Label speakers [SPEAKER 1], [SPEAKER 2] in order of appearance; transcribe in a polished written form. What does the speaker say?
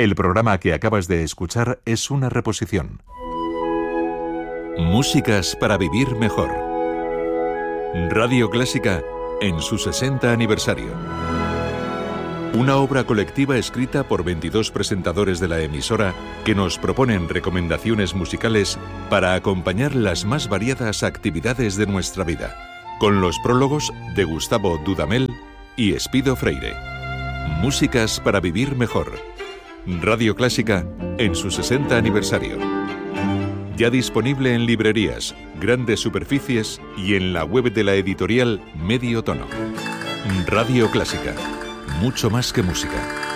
[SPEAKER 1] El programa que acabas de escuchar es una reposición. Músicas para vivir mejor. Radio Clásica en su 60 aniversario. Una obra colectiva escrita por 22 presentadores de la emisora que nos proponen recomendaciones musicales para acompañar las más variadas actividades de nuestra vida, con los prólogos de Gustavo Dudamel y Espido Freire. Músicas para vivir mejor. Radio Clásica en su 60 aniversario. Ya disponible en librerías, grandes superficies y en la web de la editorial Medio Tono. Radio Clásica. Mucho más que música.